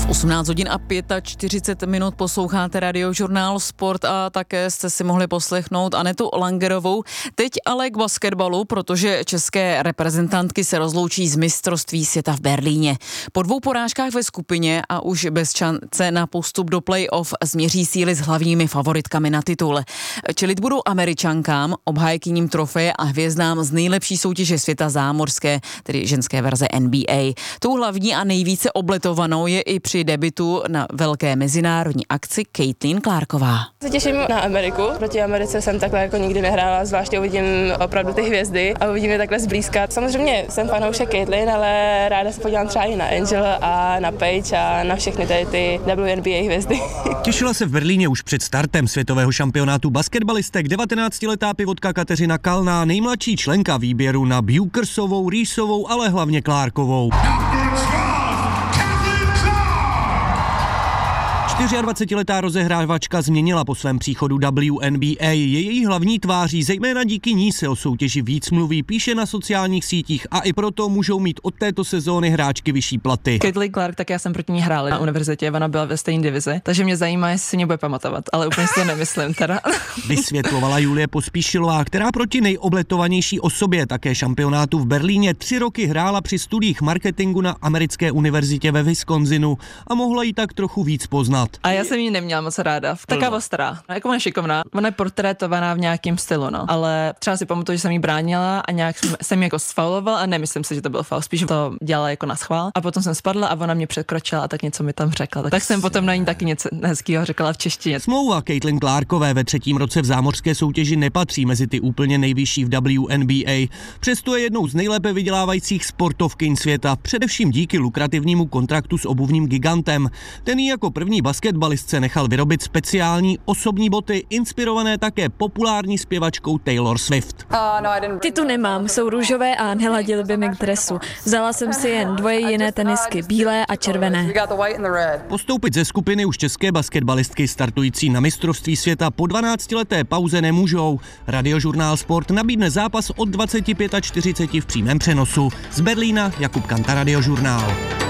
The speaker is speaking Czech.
18 hodin a 45 minut posloucháte Radiožurnál Sport a také jste si mohli poslechnout Anetu Langerovou. Teď ale k basketbalu, protože české reprezentantky se rozloučí z mistrovství světa v Berlíně. Po 2 porážkách ve skupině a už bez šance na postup do play-off změří síly s hlavními favoritkami na titul. Čelit budou Američankám, obhájkyním trofeje a hvězdám z nejlepší soutěže světa zámořské, tedy ženské verze NBA. Tou hlavní a nejvíce obletovanou je i při debutu na velké mezinárodní akci Caitlin Clarková. Se těším na Ameriku. Proti Americe jsem takhle jako nikdy nehrála, zvláště uvidím opravdu ty hvězdy a uvidím je takhle zblízka. Samozřejmě jsem fanoušek Caitlin, ale ráda se podívám třeba i na Angel a na Paige a na všechny tady ty WNBA hvězdy. Těšila se v Berlíně už před startem světového šampionátu basketbalistek 19letá pivotka Kateřina Kalná, nejmladší členka výběru na Bukersovou, Reesovou, ale hlavně Clarkovou. 24letá rozehrávačka změnila po svém příchodu WNBA. Je její hlavní tváří, zejména díky ní se o soutěži víc mluví, píše na sociálních sítích a i proto můžou mít od této sezóny hráčky vyšší platy. Caitlin Clark, tak já jsem proti ní hrála na univerzitě, ona byla ve stejné divizi, takže mě zajímá, jestli si mě bude pamatovat, ale úplně si to nemyslím teda. Vysvětlovala Julie Pospíšilová, která proti nejobletovanější osobě také šampionátu v Berlíně 3 roky hrála při studiích marketingu na americké univerzitě ve Wisconsinu a mohla jí tak trochu víc poznat. A já jsem ji neměla moc ráda. Taká ostrá. Jako ona je šikovná. Ona je portrétovaná v nějakém stylu, no. Ale třeba si pamatuju, že jsem jí bránila a nějak jsem ji jako sfauloval a nemyslím si, že to byl faul. Spíš to dělala jako na schvál. A potom jsem spadla a ona mě překročila a tak něco mi tam řekla. Tak jsem potom na ní taky něco hezkýho řekla v češtině. Smlouva Caitlin Clarkové ve 3. roce v zámořské soutěži nepatří mezi ty úplně nejvyšší v WNBA. Přesto je jednou z nejlépe vydělávajících sportovkyň světa, především díky lukrativnímu kontraktu s obuvním gigantem. Ten jí jako první basketbalistce nechal vyrobit speciální osobní boty, inspirované také populární zpěvačkou Taylor Swift. Ty tu nemám, jsou růžové a nehladily by mi k dresu. Vzala jsem si jen 2 jiné tenisky, bílé a červené. Postoupit ze skupiny už české basketbalistky startující na mistrovství světa po 12leté pauze nemůžou. Radiožurnál Sport nabídne zápas od 25:40 v přímém přenosu. Z Berlína Jakub Kanta, Radiožurnál.